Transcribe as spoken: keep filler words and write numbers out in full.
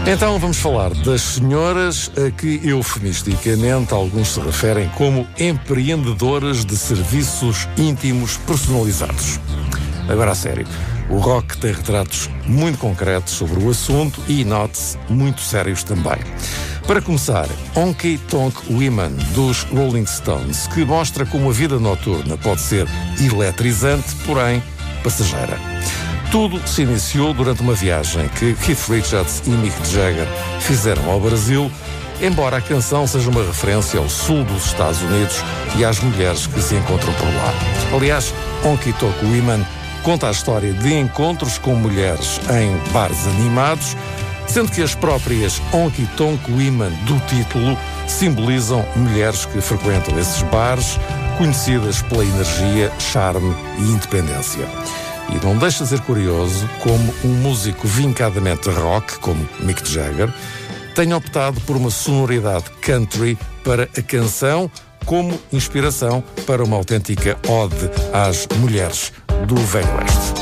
Então vamos falar das senhoras a que eufemisticamente alguns se referem como empreendedoras de serviços íntimos personalizados. Agora a sério, o rock tem retratos muito concretos sobre o assunto e, note-se, muito sérios também. Para começar, Honky Tonk Women, dos Rolling Stones, que mostra como a vida noturna pode ser eletrizante, porém passageira. Tudo se iniciou durante uma viagem que Keith Richards e Mick Jagger fizeram ao Brasil, embora a canção seja uma referência ao sul dos Estados Unidos e às mulheres que se encontram por lá. Aliás, Honky Tonk Women conta a história de encontros com mulheres em bares animados, sendo que as próprias Honky Tonk Women do título simbolizam mulheres que frequentam esses bares, conhecidas pela energia, charme e independência. E não deixa de ser curioso como um músico vincadamente rock, como Mick Jagger, tenha optado por uma sonoridade country para a canção como inspiração para uma autêntica ode às mulheres do Velho Oeste.